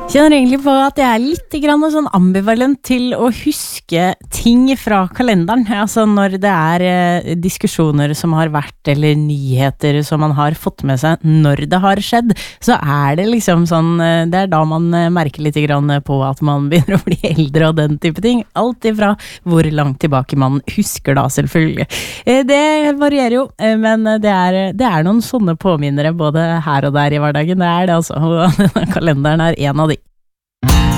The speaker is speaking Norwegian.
Kjenner egentlig på at jeg litt grann sånn ambivalent til å huske ting fra kalenderen. Altså når det diskusjoner som har vært, eller nyheter som man har fått med seg når det har skjedd, så det liksom sånn, det da man merker litt grann på at man begynner å bli eldre og den type ting. Alt ifra hvor langt tilbake man husker da, selvfølgelig. Det varierer jo, men det noen sånne påminnere både her og der i hverdagen. Det det altså, og kalenderen en av de.